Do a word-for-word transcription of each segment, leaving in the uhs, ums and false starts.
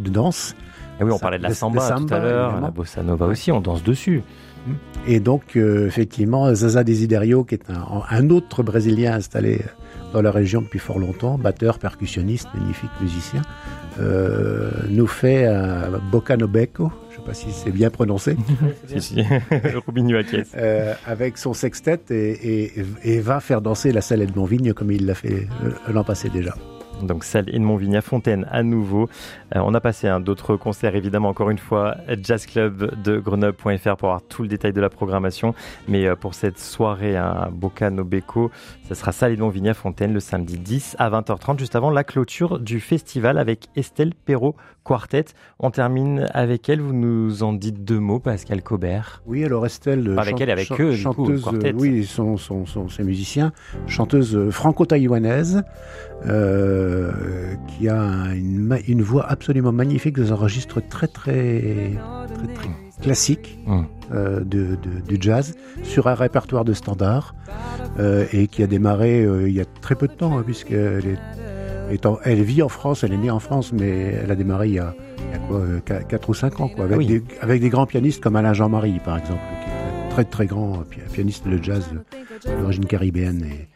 de danse. Et oui, on parlait de la samba, de samba tout à l'heure, évidemment. La bossa nova aussi, on danse dessus. Et donc, euh, effectivement, Zaza Desiderio, qui est un, un autre Brésilien installé dans la région depuis fort longtemps, batteur, percussionniste, magnifique musicien, euh, nous fait un Boca no Beco, je ne sais pas si c'est bien prononcé, si, si. Rubinho acquiesce. Euh, avec son sextet et, et, et va faire danser la Salle Edmond Vigne comme il l'a fait euh, l'an passé déjà. Donc salle Edmond Vigne à Fontaine à nouveau. Euh, on a passé hein, d'autres concerts évidemment encore une fois, Jazz Club de Grenoble point F R pour avoir tout le détail de la programmation. Mais euh, pour cette soirée à hein, Boca no Beco, ça sera salle Edmond Vigne à Fontaine le samedi dix à vingt heures trente, juste avant la clôture du festival avec Estelle Perrault Quartet. On termine avec elle, vous nous en dites deux mots, Pascal Cobert. Oui, alors Estelle, enfin, avec chante, elle, avec ch- eux, chanteuse, du coup, quartet. Oui, sont, sont, sont ses musiciens, chanteuse franco-taïwanaise. Euh, qui a une, une voix absolument magnifique, des enregistres très très très, très classiques mmh. euh, de, de, du jazz sur un répertoire de standards euh, et qui a démarré euh, il y a très peu de temps hein, puisqu'elle est, étant, elle vit en France, elle est née en France, mais elle a démarré il y a, il y a quoi, quatre ou cinq ans quoi, avec, oui. des, avec des grands pianistes comme Alain Jean-Marie par exemple, qui est un très très grand pianiste de jazz d'origine caribéenne et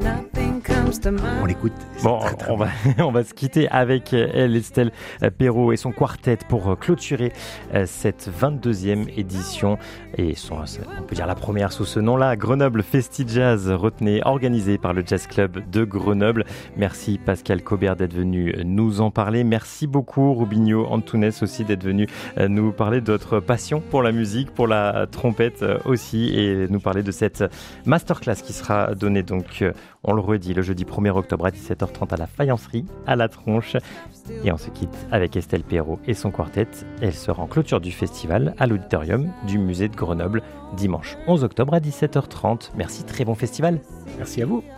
on l'écoute. Bon, très, très on, va, on va se quitter avec elle, Estelle Perrault et son quartet pour clôturer cette vingt-deuxième édition et son, on peut dire la première sous ce nom-là, Grenoble Festi Jazz, retenez, organisé par le Jazz Club de Grenoble. Merci Pascal Cobert d'être venu nous en parler. Merci beaucoup Rubinho Antunes aussi d'être venu nous parler de votre passion pour la musique, pour la trompette aussi et nous parler de cette masterclass qui sera donnée donc on le redit, le jeudi premier octobre à dix-sept heures trente à la Faïencerie, à la Tronche. Et on se quitte avec Estelle Perrault et son quartet. Elle sera en clôture du festival à l'auditorium du musée de Grenoble, dimanche onze octobre à dix-sept heures trente. Merci, très bon festival. Merci à vous.